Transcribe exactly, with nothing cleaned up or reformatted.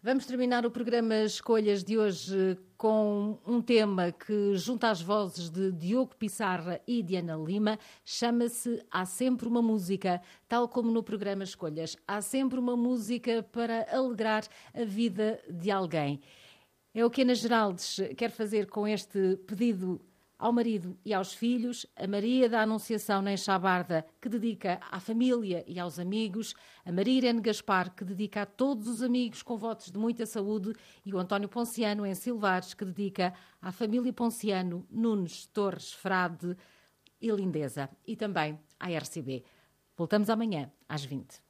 Vamos terminar o programa Escolhas de hoje com um tema que junta as vozes de Diogo Pissarra e Diana Lima. Chama-se Há Sempre Uma Música. Tal como no programa Escolhas, há sempre uma música para alegrar a vida de alguém. É o que Ana Geraldes quer fazer com este pedido ao marido e aos filhos, a Maria da Anunciação na Enxabarda, que dedica à família e aos amigos, a Maria Irene Gaspar, que dedica a todos os amigos com votos de muita saúde, e o António Ponciano, em Silvares, que dedica à família Ponciano, Nunes, Torres, Frade e Lindeza, e também à R C B. Voltamos amanhã, às vinte.